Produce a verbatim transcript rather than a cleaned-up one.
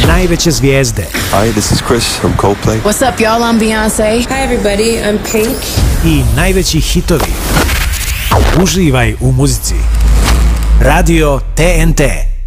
najveće zvijezde. Hi, this is Chris from Coldplay. What's up, y'all? I'm Beyoncé. Hi, everybody. I'm Pink. I najveći hitovi. Uživaj u muzici. Radio T N T.